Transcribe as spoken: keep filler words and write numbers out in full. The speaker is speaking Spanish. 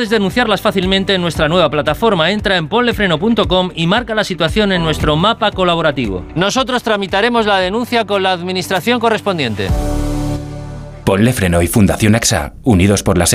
puedes denunciarlas fácilmente en nuestra nueva plataforma. Entra en ponlefreno punto com y marca la situación en nuestro mapa colaborativo. Nosotros tramitaremos la denuncia con la administración correspondiente. Ponle Freno y Fundación A X A, unidos por la